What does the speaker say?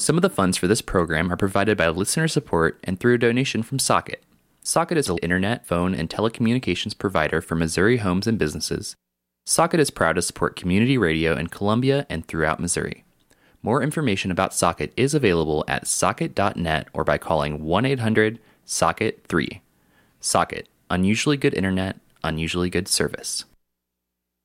Some of the funds for this program are provided by listener support and through a donation from Socket. Socket is an internet, phone, and telecommunications provider for Missouri homes and businesses. Socket is proud to support community radio in Columbia and throughout Missouri. More information about Socket is available at socket.net or by calling 1-800-SOCKET-3. Socket, unusually good internet, unusually good service.